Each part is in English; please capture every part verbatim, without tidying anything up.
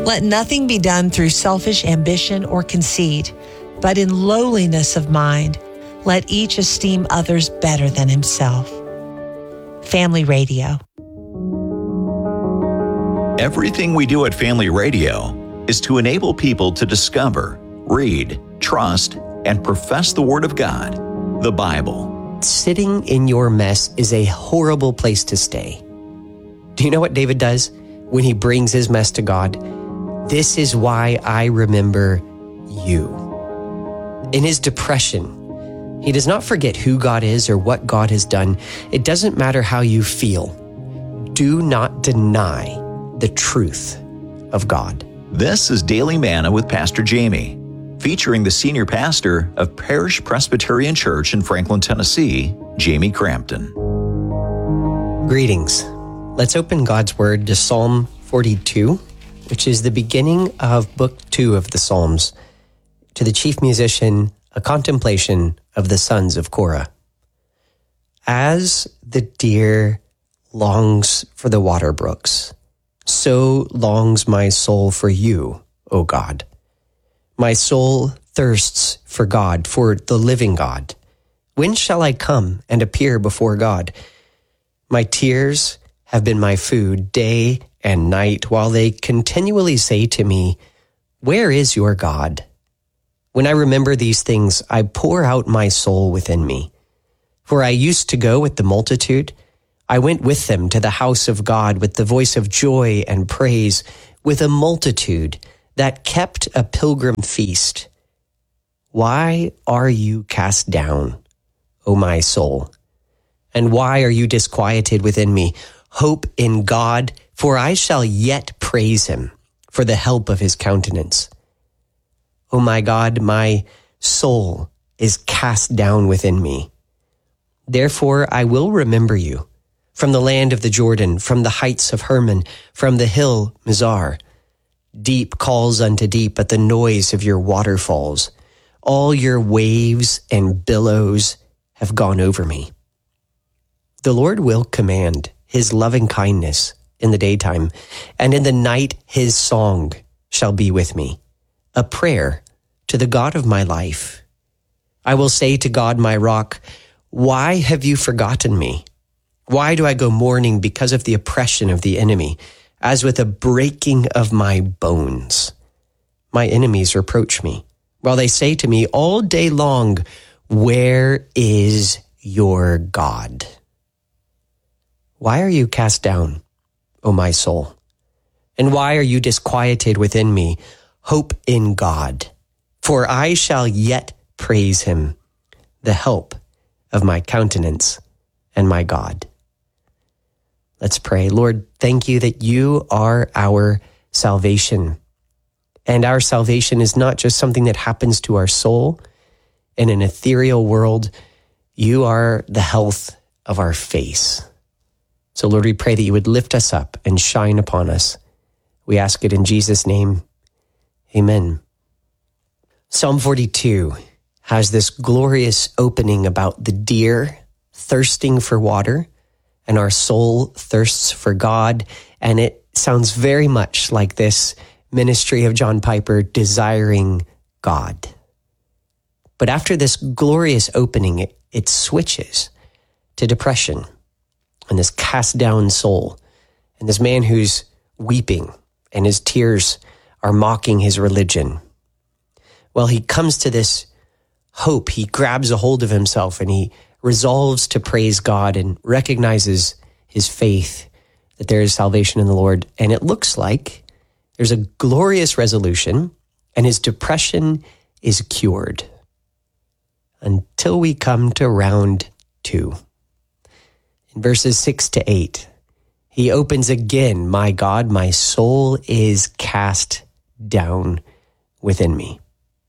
Let nothing be done through selfish ambition or conceit, but in lowliness of mind, let each esteem others better than himself. Family Radio. Everything we do at Family Radio is to enable people to discover, read, trust, and profess the Word of God, the Bible. Sitting in your mess is a horrible place to stay. Do you know what David does when he brings his mess to God? This is why I remember you. In his depression, he does not forget who God is or what God has done. It doesn't matter how you feel. Do not deny the truth of God. This is Daily Manna with Pastor Jamie, featuring the senior pastor of Parish Presbyterian Church in Franklin, Tennessee, Jamie Crampton. Greetings. Let's open God's Word to Psalm forty-two, which is the beginning of Book two of the Psalms, to the chief musician, a contemplation of the sons of Korah. As the deer longs for the water brooks, so longs my soul for you, O God. My soul thirsts for God, for the living God. When shall I come and appear before God? My tears have been my food day and night, while they continually say to me, where is your God? When I remember these things, I pour out my soul within me. For I used to go with the multitude. I went with them to the house of God with the voice of joy and praise, with a multitude that kept a pilgrim feast. Why are you cast down, O my soul? And why are you disquieted within me? Hope in God, for I shall yet praise him for the help of his countenance. O my God, my soul is cast down within me. Therefore I will remember you from the land of the Jordan, from the heights of Hermon, from the hill Mizar. Deep calls unto deep at the noise of your waterfalls. All your waves and billows have gone over me. The Lord will command his loving kindness in the daytime, and in the night his song shall be with me, a prayer to the God of my life. I will say to God, my rock, why have you forgotten me? Why do I go mourning because of the oppression of the enemy, as with a breaking of my bones? My enemies reproach me, while they say to me all day long, where is your God? Why are you cast down, O my soul? And why are you disquieted within me? Hope in God, for I shall yet praise him, the help of my countenance and my God. Let's pray. Lord, thank you that you are our salvation. And our salvation is not just something that happens to our soul in an ethereal world. You are the health of our face. So Lord, we pray that you would lift us up and shine upon us. We ask it in Jesus' name. Amen. Psalm forty-two has this glorious opening about the deer thirsting for water, and our soul thirsts for God. And it sounds very much like this ministry of John Piper, desiring God. But after this glorious opening, it, it switches to depression and this cast down soul and this man who's weeping and his tears are mocking his religion. Well, he comes to this hope. He grabs a hold of himself and he resolves to praise God and recognizes his faith that there is salvation in the Lord. And it looks like there's a glorious resolution and his depression is cured until we come to round two. In verses six to eight, he opens again, my God, my soul is cast down within me.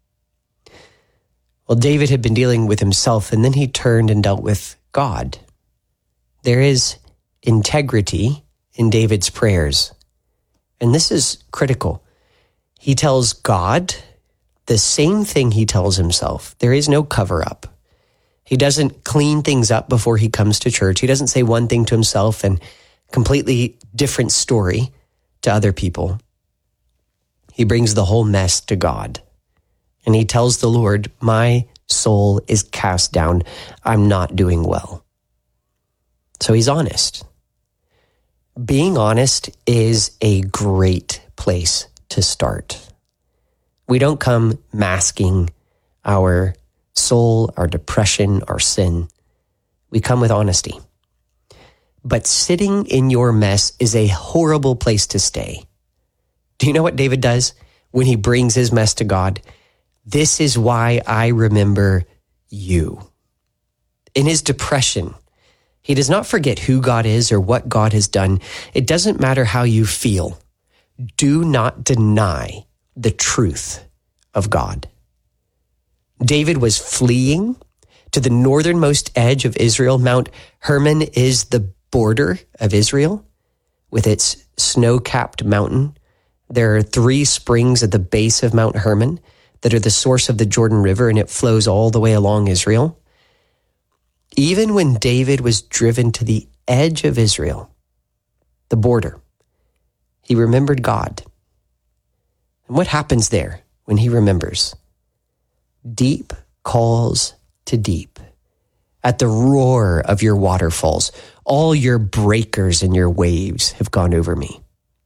Well, David had been dealing with himself, and then he turned and dealt with God. There is integrity in David's prayers, and this is critical. He tells God the same thing he tells himself. There is no cover-up. He doesn't clean things up before he comes to church. He doesn't say one thing to himself and completely different story to other people. He brings the whole mess to God. And he tells the Lord, my soul is cast down. I'm not doing well. So he's honest. Being honest is a great place to start. We don't come masking our soul, our depression, our sin. We come with honesty. But sitting in your mess is a horrible place to stay. Do you know what David does when he brings his mess to God? This is why I remember you. In his depression, he does not forget who God is or what God has done. It doesn't matter how you feel. Do not deny the truth of God. David was fleeing to the northernmost edge of Israel. Mount Hermon is the border of Israel with its snow-capped mountain. There are three springs at the base of Mount Hermon that are the source of the Jordan River, and it flows all the way along Israel. Even when David was driven to the edge of Israel, the border, he remembered God. And what happens there when he remembers? Deep calls to deep. At the roar of your waterfalls, all your breakers and your waves have gone over me.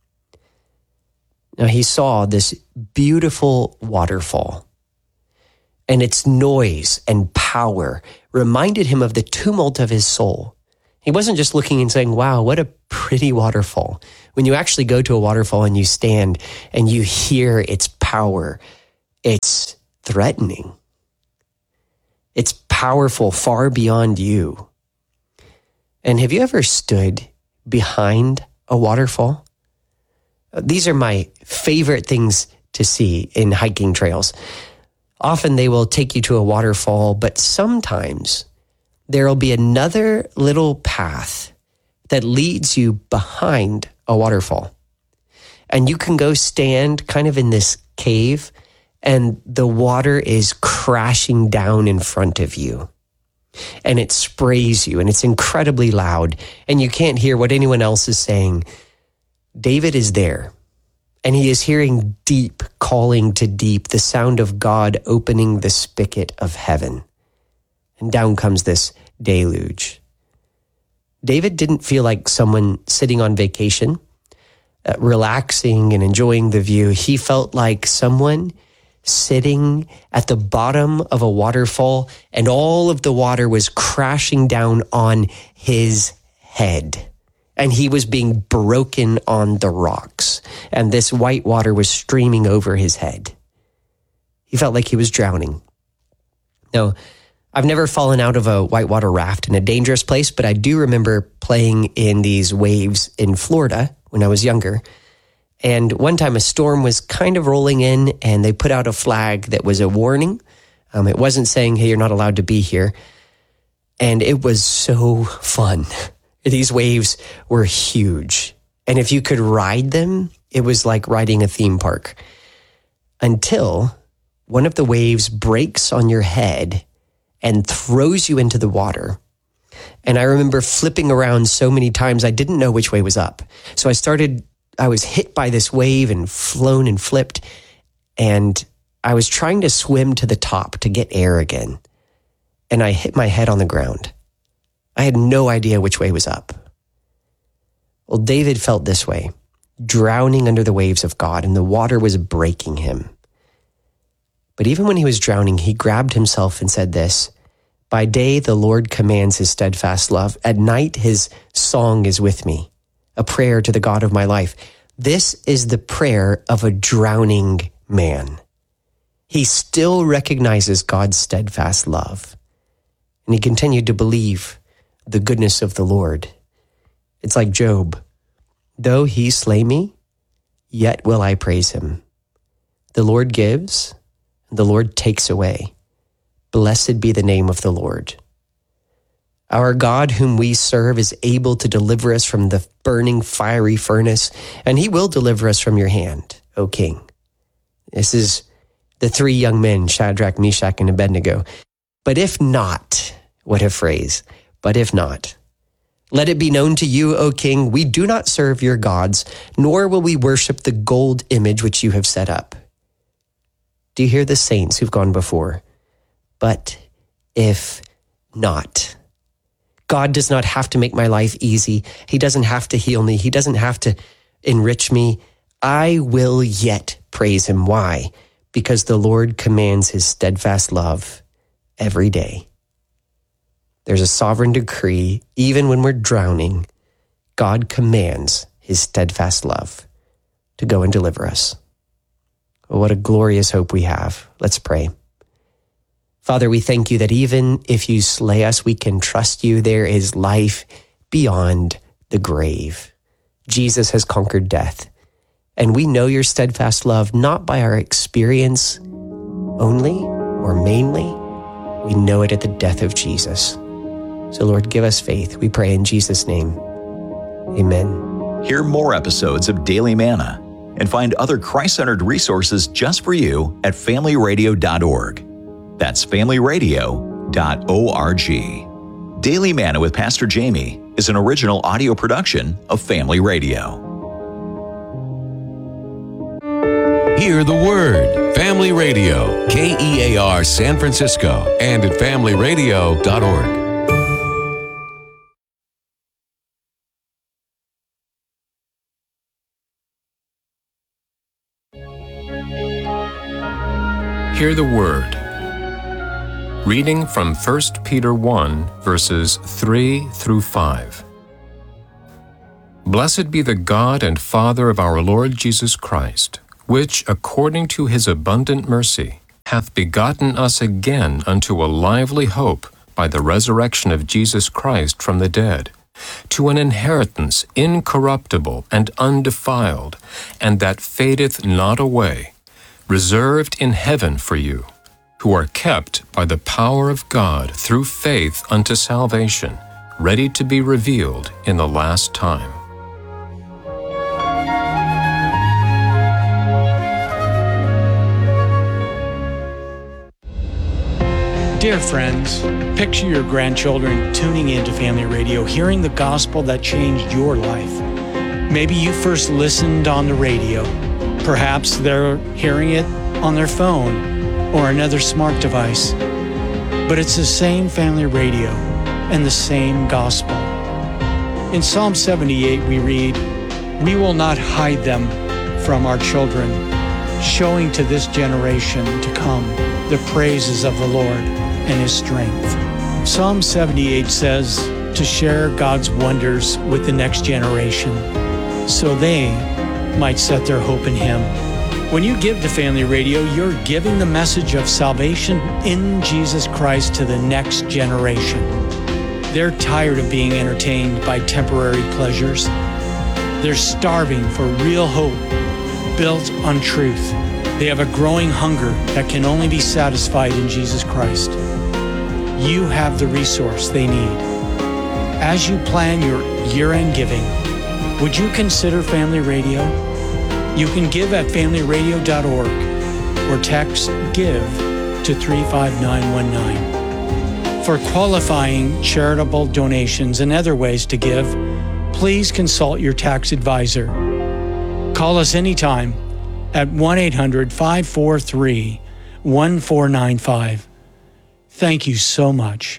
Now he saw this beautiful waterfall, and its noise and power reminded him of the tumult of his soul. He wasn't just looking and saying, wow, what a pretty waterfall. When you actually go to a waterfall and you stand and you hear its power, it's threatening. It's powerful far beyond you. And have you ever stood behind a waterfall? These are my favorite things to see in hiking trails. Often they will take you to a waterfall, but sometimes there will be another little path that leads you behind a waterfall. And you can go stand kind of in this cave, and the water is crashing down in front of you. And it sprays you, and it's incredibly loud, and you can't hear what anyone else is saying. David is there, and he is hearing deep calling to deep, the sound of God opening the spigot of heaven. And down comes this deluge. David didn't feel like someone sitting on vacation, uh, relaxing and enjoying the view. He felt like someone sitting at the bottom of a waterfall, and all of the water was crashing down on his head. And he was being broken on the rocks, and this white water was streaming over his head. He felt like he was drowning. Now, I've never fallen out of a whitewater raft in a dangerous place, but I do remember playing in these waves in Florida when I was younger. And one time a storm was kind of rolling in, and they put out a flag that was a warning. Um, it wasn't saying, hey, you're not allowed to be here. And it was so fun. These waves were huge. And if you could ride them, it was like riding a theme park. Until one of the waves breaks on your head and throws you into the water. And I remember flipping around so many times, I didn't know which way was up. So I started, I was hit by this wave and flown and flipped. And I was trying to swim to the top to get air again. And I hit my head on the ground. I had no idea which way was up. Well, David felt this way, drowning under the waves of God, and the water was breaking him. But even when he was drowning, he grabbed himself and said this, by day the Lord commands his steadfast love. At night his song is with me, a prayer to the God of my life. This is the prayer of a drowning man. He still recognizes God's steadfast love. And he continued to believe the goodness of the Lord. It's like Job. Though he slay me, yet will I praise him. The Lord gives, the Lord takes away. Blessed be the name of the Lord. Our God whom we serve is able to deliver us from the burning fiery furnace, and he will deliver us from your hand, O King. This is the three young men, Shadrach, Meshach, and Abednego. But if not, what a phrase, but if not, Let it be known to you, O king, we do not serve your gods, nor will we worship the gold image which you have set up. Do you hear the saints who've gone before? But if not, God does not have to make my life easy. He doesn't have to heal me. He doesn't have to enrich me. I will yet praise him. Why? Because the Lord commands his steadfast love every day. There's a sovereign decree. Even when we're drowning, God commands his steadfast love to go and deliver us. Oh, what a glorious hope we have. Let's pray. Father, we thank you that even if you slay us, we can trust you. There is life beyond the grave. Jesus has conquered death. And we know your steadfast love not by our experience only or mainly. We know it at the death of Jesus. So Lord, give us faith. We pray in Jesus' name. Amen. Hear more episodes of Daily Manna and find other Christ-centered resources just for you at family radio dot org. That's family radio dot org. Daily Manna with Pastor Jamie is an original audio production of Family Radio. Hear the Word. Family Radio, K E A R San Francisco, and at family radio dot org. Hear the Word. Reading from First Peter one, verses three through five. Blessed be the God and Father of our Lord Jesus Christ, which, according to his abundant mercy, hath begotten us again unto a lively hope by the resurrection of Jesus Christ from the dead, to an inheritance incorruptible and undefiled, and that fadeth not away, reserved in heaven for you, who are kept by the power of God through faith unto salvation, ready to be revealed in the last time. Dear friends, picture your grandchildren tuning into Family Radio, hearing the gospel that changed your life. Maybe you first listened on the radio. Perhaps they're hearing it on their phone or another smart device. But it's the same Family Radio and the same gospel. In Psalm seventy-eight we read, "We will not hide them from our children, showing to this generation to come the praises of the Lord and his strength." Psalm seventy-eight says to share God's wonders with the next generation so they might set their hope in him. When you give to Family Radio, you're giving the message of salvation in Jesus Christ to the next generation. They're tired of being entertained by temporary pleasures. They're starving for real hope built on truth. They have a growing hunger that can only be satisfied in Jesus Christ. You have the resource they need. As you plan your year-end giving, would you consider Family Radio? You can give at family radio dot org or text GIVE to three five nine one nine. For qualifying charitable donations and other ways to give, please consult your tax advisor. Call us anytime at one eight hundred five four three one four nine five. Thank you so much.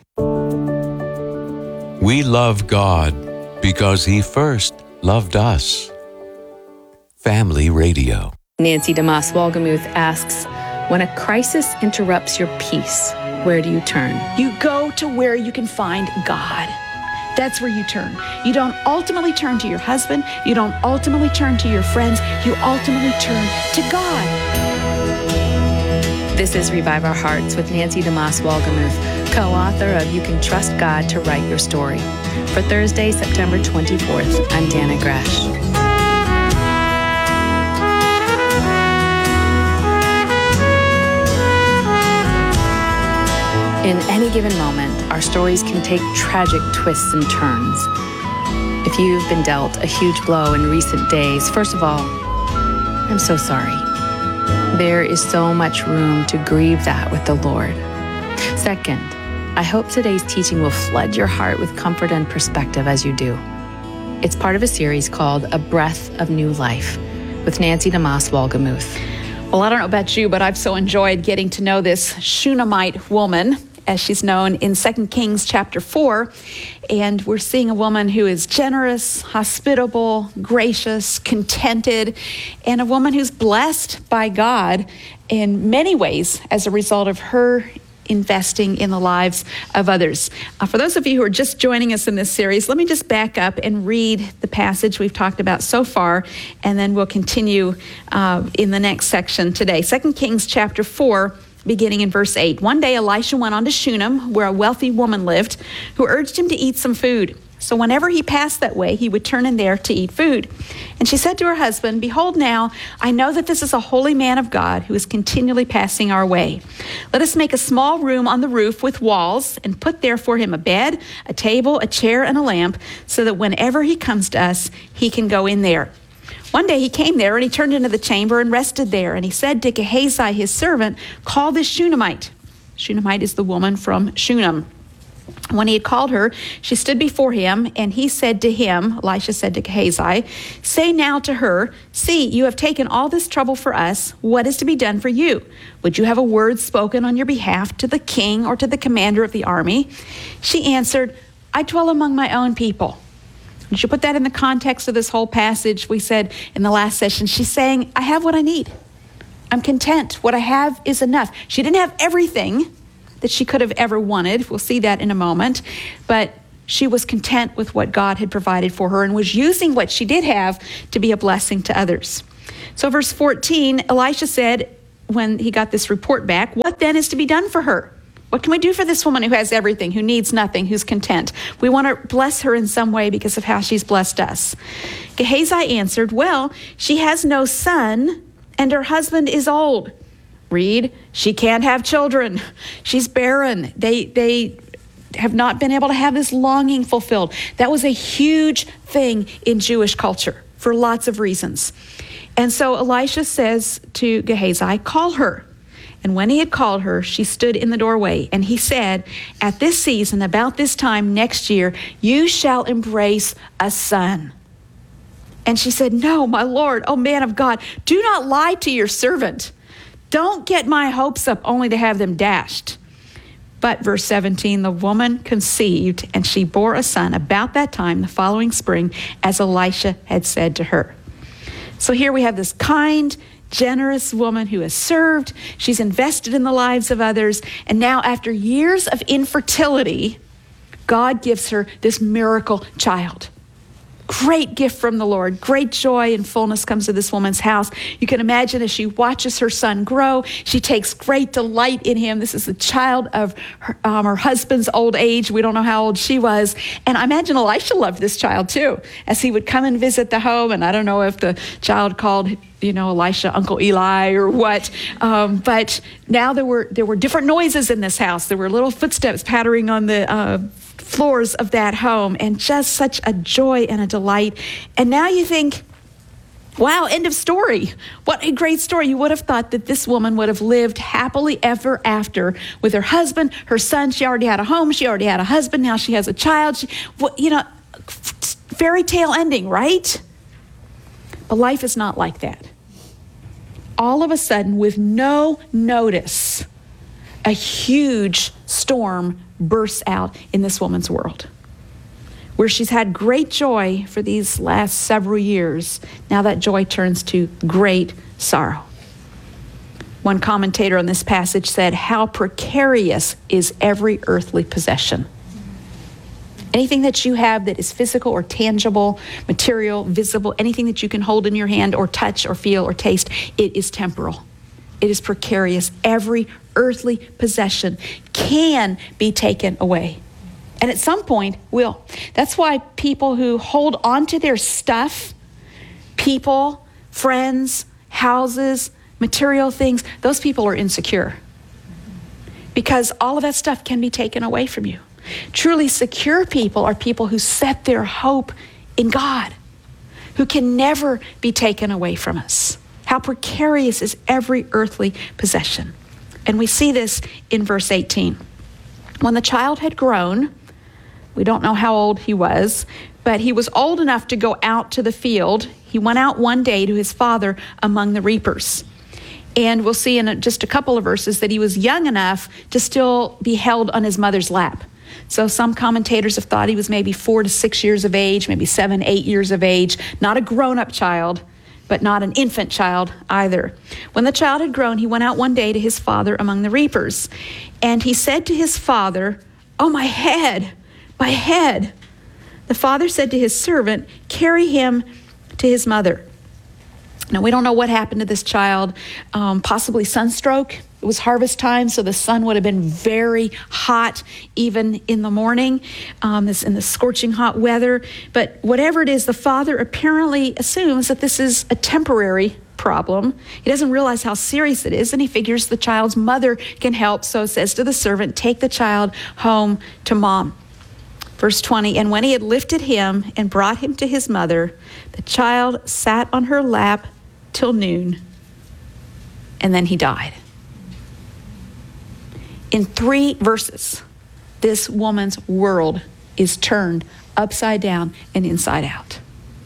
We love God because he first loved us. Family Radio. Nancy DeMoss Walgamuth asks, when a crisis interrupts your peace, where do you turn? You go to where you can find God. That's where you turn. You don't ultimately turn to your husband. You don't ultimately turn to your friends. You ultimately turn to God. This is Revive Our Hearts with Nancy DeMoss Walgamuth, co-author of You Can Trust God to Write Your Story. For Thursday, September twenty-fourth, I'm Dana Gresh. In any given moment, our stories can take tragic twists and turns. If you've been dealt a huge blow in recent days, first of all, I'm so sorry. There is so much room to grieve that with the Lord. Second, I hope today's teaching will flood your heart with comfort and perspective as you do. It's part of a series called A Breath of New Life with Nancy DeMoss Wolgemuth. Well, I don't know about you, but I've so enjoyed getting to know this Shunammite woman, as she's known in Second Kings chapter four. And we're seeing a woman who is generous, hospitable, gracious, contented, and a woman who's blessed by God in many ways as a result of her investing in the lives of others. Uh, for those of you who are just joining us in this series, let me just back up and read the passage we've talked about so far, and then we'll continue uh, in the next section today. Second Kings chapter four, beginning in verse eight. One day Elisha went on to Shunem, where a wealthy woman lived, who urged him to eat some food. So whenever he passed that way, he would turn in there to eat food. And she said to her husband, "Behold now, I know that this is a holy man of God who is continually passing our way. Let us make a small room on the roof with walls and put there for him a bed, a table, a chair, and a lamp, so that whenever he comes to us, he can go in there." One day he came there and he turned into the chamber and rested there. And he said to Gehazi, his servant, "Call this Shunammite." Shunammite is the woman from Shunem. When he had called her, she stood before him, and he said to him, Elisha said to Gehazi, "Say now to her, see, you have taken all this trouble for us. What is to be done for you? Would you have a word spoken on your behalf to the king or to the commander of the army?" She answered, "I dwell among my own people." You should put that in the context of this whole passage. We said in the last session, she's saying, I have what I need. I'm content. What I have is enough. She didn't have everything that she could have ever wanted. We'll see that in a moment. But she was content with what God had provided for her and was using what she did have to be a blessing to others. So verse fourteen, Elisha said, when he got this report back, "What then is to be done for her? What can we do for this woman who has everything, who needs nothing, who's content? We want to bless her in some way because of how she's blessed us." Gehazi answered, "Well, she has no son, and her husband is old." Read, she can't have children. She's barren. They they have not been able to have this longing fulfilled. That was a huge thing in Jewish culture for lots of reasons. And so Elisha says to Gehazi, "Call her." And when he had called her, she stood in the doorway. And he said, "At this season, about this time next year, you shall embrace a son." And she said, "No, my Lord, oh man of God, do not lie to your servant. Don't get my hopes up only to have them dashed." But verse seventeen, the woman conceived, and she bore a son about that time, the following spring, as Elisha had said to her. So here we have this kind, generous woman who has served. She's invested in the lives of others. And now after years of infertility, God gives her this miracle child. Great gift from the Lord. Great joy and fullness comes to this woman's house. You can imagine as she watches her son grow, she takes great delight in him. This is the child of her, um, her husband's old age. We don't know how old she was. And I imagine Elisha loved this child too, as he would come and visit the home. And I don't know if the child called, you know, Elisha Uncle Eli or what. Um, but now there were there were different noises in this house. There were little footsteps pattering on the uh, floors of that home, and just such a joy and a delight. And now you think, wow, end of story. What a great story. You would have thought that this woman would have lived happily ever after with her husband, her son. She already had a home. She already had a husband. Now she has a child. She, you know, fairy tale ending, right? But life is not like that. All of a sudden, with no notice, a huge storm bursts out in this woman's world. Where she's had great joy for these last several years, now that joy turns to great sorrow. One commentator on this passage said, "How precarious is every earthly possession." Anything that you have that is physical or tangible, material, visible, anything that you can hold in your hand or touch or feel or taste, it is temporal. It is precarious. Every earthly possession can be taken away. And at some point will. That's why people who hold on to their stuff, people, friends, houses, material things, those people are insecure. Because all of that stuff can be taken away from you. Truly secure people are people who set their hope in God, who can never be taken away from us. How precarious is every earthly possession. And we see this in verse eighteen. When the child had grown, we don't know how old he was, but he was old enough to go out to the field. He went out one day to his father among the reapers. And we'll see in just a couple of verses that he was young enough to still be held on his mother's lap. So some commentators have thought he was maybe four to six years of age, maybe seven, eight years of age, not a grown-up child, but not an infant child either. When the child had grown, he went out one day to his father among the reapers. And he said to his father, "Oh, my head, my head." The father said to his servant, "Carry him to his mother." Now, we don't know what happened to this child, um, possibly sunstroke. It was harvest time, so the sun would have been very hot even in the morning, um, this in the scorching hot weather. But whatever it is, the father apparently assumes that this is a temporary problem. He doesn't realize how serious it is, and he figures the child's mother can help, so says to the servant, "Take the child home to mom." Verse twenty, and when he had lifted him and brought him to his mother, the child sat on her lap till noon, and then he died. In three verses, this woman's world is turned upside down and inside out.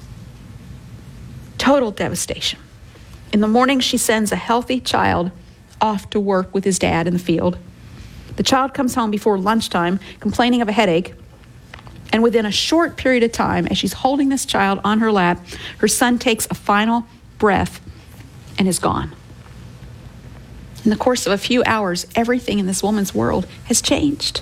Total devastation. In the morning, she sends a healthy child off to work with his dad in the field. The child comes home before lunchtime, complaining of a headache. And within a short period of time, as she's holding this child on her lap, her son takes a final breath and is gone. In the course of a few hours, everything in this woman's world has changed.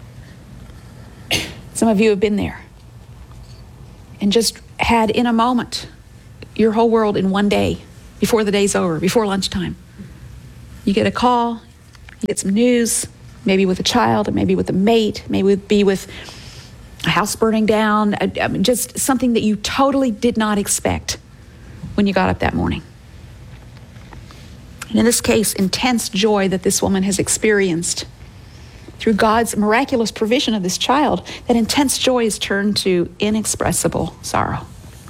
Some of you have been there and just had in a moment your whole world in one day, before the day's over, before lunchtime. You get a call, you get some news, maybe with a child, or maybe with a mate, maybe be with a house burning down, I mean, just something that you totally did not expect when you got up that morning. And in this case, intense joy that this woman has experienced through God's miraculous provision of this child, that intense joy is turned to inexpressible sorrow.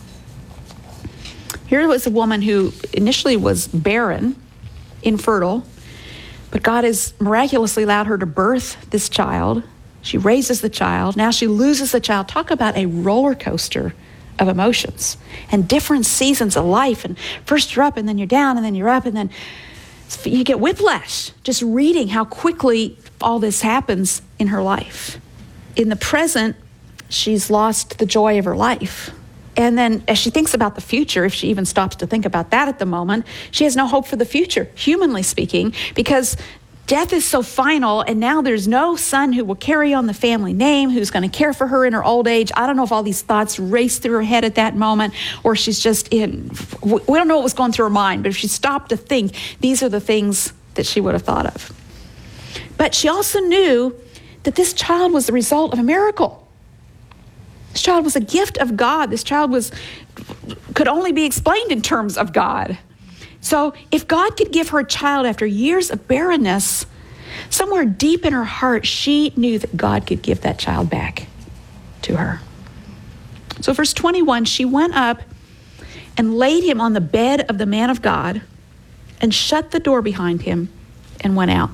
Here was a woman who initially was barren, infertile, but God has miraculously allowed her to birth this child. She raises the child. Now she loses the child. Talk about a roller coaster of emotions and different seasons of life. And first you're up, and then you're down, and then you're up, and then you get whiplash just reading how quickly all this happens in her life. In the present, she's lost the joy of her life. And then as she thinks about the future, if she even stops to think about that at the moment, she has no hope for the future, humanly speaking, because death is so final, and now there's no son who will carry on the family name, who's going to care for her in her old age. I don't know if all these thoughts race through her head at that moment, or she's just in, we don't know what was going through her mind, but if she stopped to think, these are the things that she would have thought of. But she also knew that this child was the result of a miracle. This child was a gift of God. This child was could only be explained in terms of God. So if God could give her a child after years of barrenness, somewhere deep in her heart, she knew that God could give that child back to her. So verse twenty-one, she went up and laid him on the bed of the man of God and shut the door behind him and went out.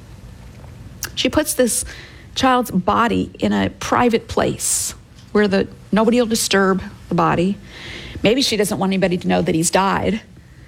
She puts this child's body in a private place where the nobody will disturb the body. Maybe she doesn't want anybody to know that he's died.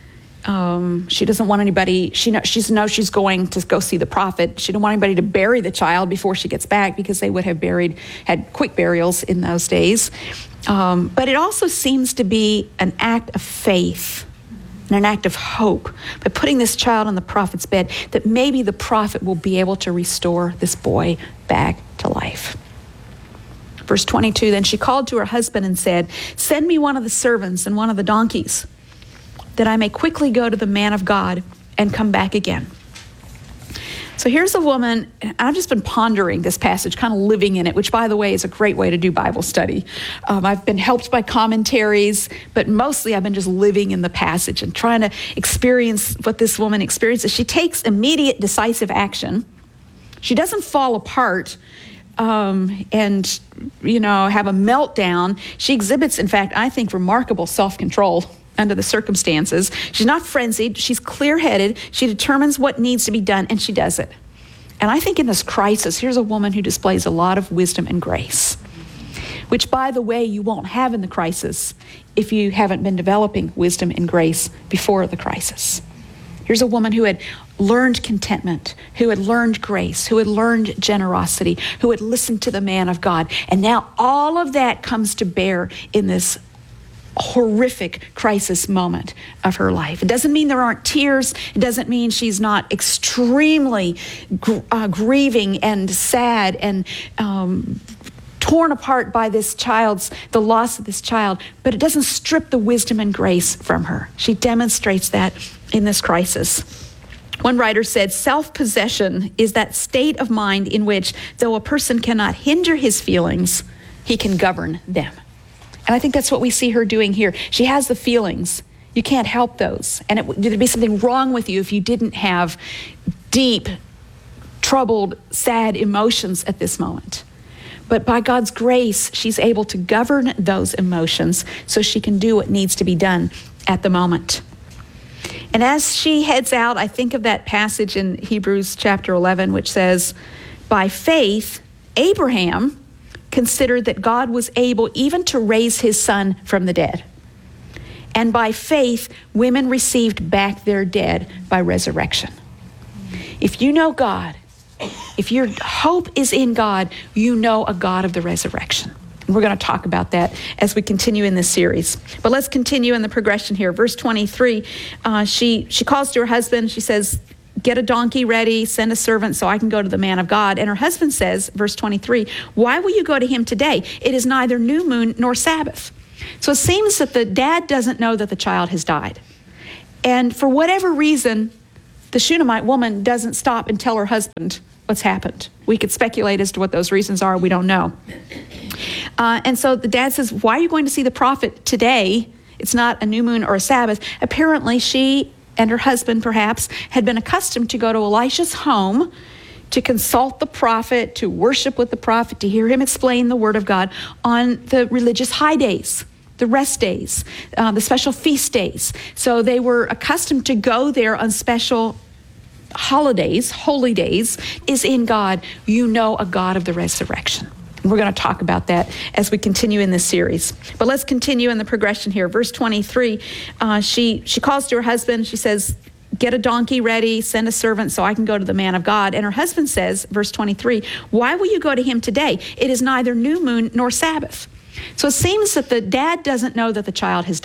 Um, she doesn't want anybody, she knows, she knows she's going to go see the prophet. She didn't want anybody to bury the child before she gets back, because they would have buried, had quick burials in those days. Um, but it also seems to be an act of faith and an act of hope by putting this child on the prophet's bed, that maybe the prophet will be able to restore this boy back to life. Verse twenty-two, then she called to her husband and said, "Send me one of the servants and one of the donkeys, that I may quickly go to the man of God and come back again." So here's a woman, and I've just been pondering this passage, kind of living in it, which, by the way, is a great way to do Bible study. Um, I've been helped by commentaries, but mostly I've been just living in the passage and trying to experience what this woman experiences. She takes immediate, decisive action. She doesn't fall apart um, and, you know, have a meltdown. She exhibits, in fact, I think, remarkable self-control under the circumstances. She's not frenzied. She's clear-headed. She determines what needs to be done, and she does it. And I think in this crisis, here's a woman who displays a lot of wisdom and grace, which, by the way, you won't have in the crisis if you haven't been developing wisdom and grace before the crisis. Here's a woman who had learned contentment, who had learned grace, who had learned generosity, who had listened to the man of God. And now all of that comes to bear in this horrific crisis moment of her life. It doesn't mean there aren't tears. It doesn't mean she's not extremely gr- uh, grieving and sad and um, torn apart by this child's, the loss of this child, but it doesn't strip the wisdom and grace from her. She demonstrates that in this crisis. One writer said, self-possession is that state of mind in which, though a person cannot hinder his feelings, he can govern them. And I think that's what we see her doing here. She has the feelings. You can't help those. And it, there'd be something wrong with you if you didn't have deep, troubled, sad emotions at this moment. But by God's grace, she's able to govern those emotions so she can do what needs to be done at the moment. And as she heads out, I think of that passage in Hebrews chapter eleven, which says, by faith, Abraham considered that God was able even to raise his son from the dead. And by faith, women received back their dead by resurrection. If you know God, if your hope is in God, you know a God of the resurrection. And we're going to talk about that as we continue in this series. But let's continue in the progression here. Verse twenty-three, uh, she, she calls to her husband. She says, get a donkey ready, send a servant so I can go to the man of God. And her husband says, verse twenty-three, why will you go to him today? It is neither new moon nor Sabbath. So it seems that the dad doesn't know that the child has died. And for whatever reason, the Shunammite woman doesn't stop and tell her husband what's happened. We could speculate as to what those reasons are. We don't know. Uh, and so the dad says, why are you going to see the prophet today? It's not a new moon or a Sabbath. Apparently she and her husband perhaps had been accustomed to go to Elisha's home to consult the prophet, to worship with the prophet, to hear him explain the word of God on the religious high days, the rest days, uh, the special feast days. So they were accustomed to go there on special holidays, holy days. Is in God, you know a God of the resurrection. And we're going to talk about that as we continue in this series. But let's continue in the progression here. Verse twenty-three, uh, she, she calls to her husband. She says, get a donkey ready, send a servant so I can go to the man of God. And her husband says, verse twenty-three, why will you go to him today? It is neither new moon nor Sabbath. So it seems that the dad doesn't know that the child has died.